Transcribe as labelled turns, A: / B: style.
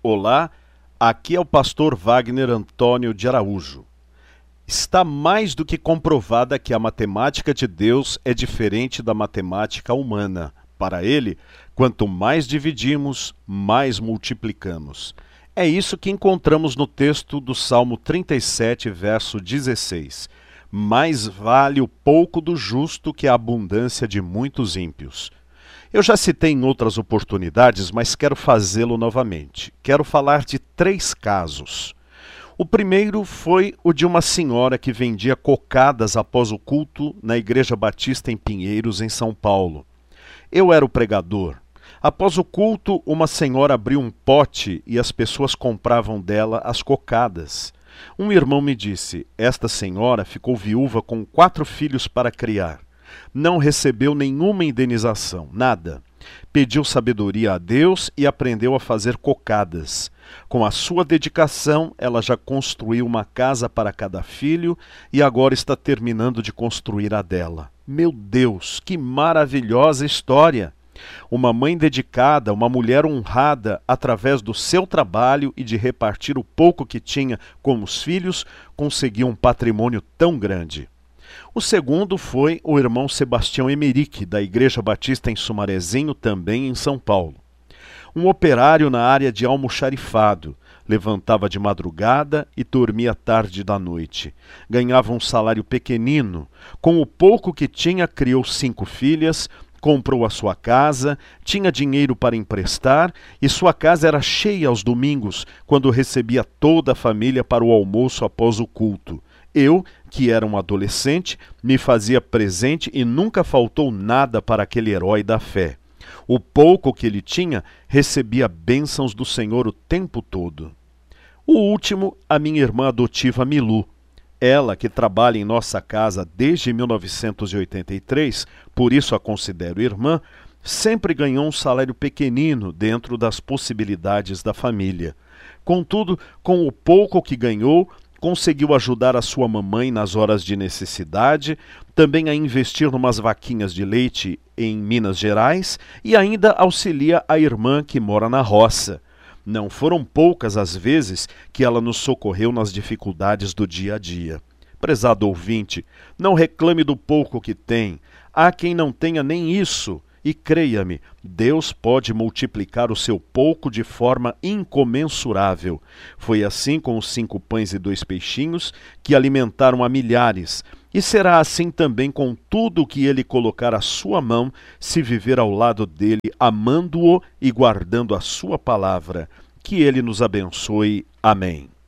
A: Olá, aqui é o pastor Wagner Antônio de Araújo. Está mais do que comprovada que a matemática de Deus é diferente da matemática humana. Para ele, quanto mais dividimos, mais multiplicamos. É isso que encontramos no texto do Salmo 37, verso 16. Mais vale o pouco do justo que a abundância de muitos ímpios. Eu já citei em outras oportunidades, mas quero fazê-lo novamente. Quero falar de 3 casos. O primeiro foi o de uma senhora que vendia cocadas após o culto na Igreja Batista em Pinheiros, em São Paulo. Eu era o pregador. Após o culto, uma senhora abriu um pote e as pessoas compravam dela as cocadas. Um irmão me disse: esta senhora ficou viúva com 4 filhos para criar. Não recebeu nenhuma indenização, nada. Pediu sabedoria a Deus e aprendeu a fazer cocadas. Com a sua dedicação, ela já construiu uma casa para cada filho e agora está terminando de construir a dela. Meu Deus, que maravilhosa história! Uma mãe dedicada, uma mulher honrada, através do seu trabalho e de repartir o pouco que tinha com os filhos, conseguiu um patrimônio tão grande. O segundo foi o irmão Sebastião Emerick, da Igreja Batista em Sumarezinho, também em São Paulo. Um operário na área de almoxarifado, levantava de madrugada e dormia tarde da noite. Ganhava um salário pequenino. Com o pouco que tinha, criou 5 filhas, comprou a sua casa, tinha dinheiro para emprestar e sua casa era cheia aos domingos, quando recebia toda a família para o almoço após o culto. Eu, que era um adolescente, me fazia presente e nunca faltou nada para aquele herói da fé. O pouco que ele tinha, recebia bênçãos do Senhor o tempo todo. O último, a minha irmã adotiva Milu. Ela, que trabalha em nossa casa desde 1983, por isso a considero irmã, sempre ganhou um salário pequenino dentro das possibilidades da família. Contudo, com o pouco que ganhou, conseguiu ajudar a sua mamãe nas horas de necessidade, também a investir numas vaquinhas de leite em Minas Gerais e ainda auxilia a irmã que mora na roça. Não foram poucas as vezes que ela nos socorreu nas dificuldades do dia a dia. Prezado ouvinte, não reclame do pouco que tem. Há quem não tenha nem isso. E creia-me, Deus pode multiplicar o seu pouco de forma incomensurável. Foi assim com os 5 pães e 2 peixinhos que alimentaram a milhares. E será assim também com tudo o que ele colocar à sua mão, se viver ao lado dele, amando-o e guardando a sua palavra. Que ele nos abençoe. Amém.